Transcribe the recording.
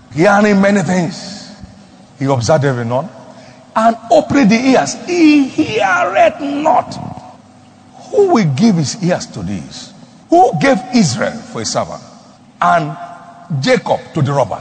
hearing many things, he observed every none, and opened the ears, he heareth not. Who will give his ears to this? Who gave Israel for a servant and Jacob to the robbers?